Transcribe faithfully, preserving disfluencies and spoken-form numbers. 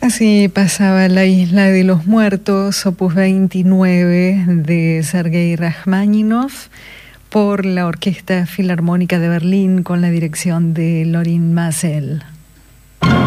Así pasaba La Isla de los Muertos, opus veintinueve de Sergei Rachmaninoff, por la Orquesta Filarmónica de Berlín con la dirección de Lorin Maazel.